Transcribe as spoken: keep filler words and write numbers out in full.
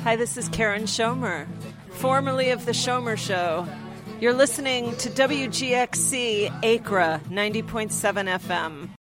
Hi, this is Karen Schomer, formerly of The Schomer Show. You're listening to W G X C Acra ninety point seven F M.